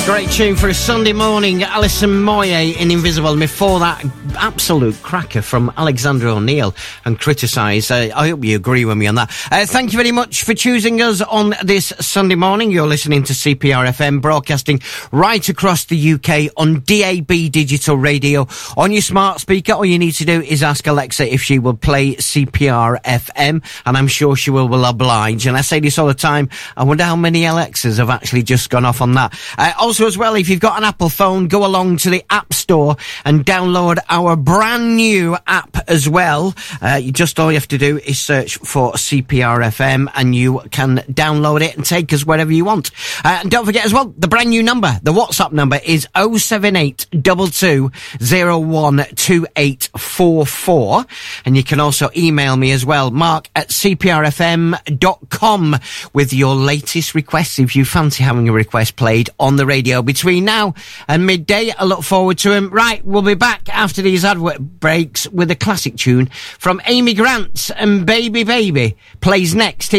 Great tune for a Sunday morning. Alison Moyet in Invisible. And before that, absolute cracker from Alexander O'Neill and Criticise. I hope you agree with me on that. Thank you very much for choosing us on this Sunday morning. You're listening to CPR FM, broadcasting right across the UK on DAB digital radio. On your smart speaker, all you need to do is ask Alexa if she will play CPR FM, and I'm sure she will oblige. And I say this all the time, I wonder how many Alexas have actually just gone off on that. Also, as well, if you've got an Apple phone, go along to the App Store and download our brand new app as well. All you have to do is search for CPR FM and you can download it and take us wherever you want. And don't forget as well, the brand new number, the WhatsApp number is 07822012844. And you can also email me as well, mark@cprfm.com, with your latest requests if you fancy having a request played on the radio between now and midday. I look forward to him. Right, we'll be back after these advert breaks with a classic tune from Amy Grant, and Baby Baby plays next.